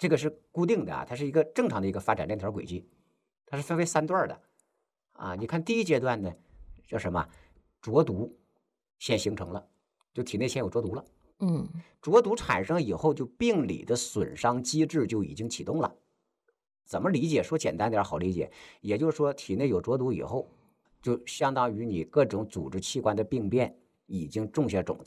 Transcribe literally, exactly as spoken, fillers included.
这个是固定的啊，它是一个正常的一个发展链条轨迹，它是分为三段儿的。啊，你看第一阶段呢，叫什么？浊毒先形成了，就体内先有浊毒了。 嗯。 浊毒产生以后，就病理的损伤机制就已经启动了。怎么理解？说简单点儿好理解，也就是说体内有浊毒以后，就相当于你各种组织器官的病变已经种下种子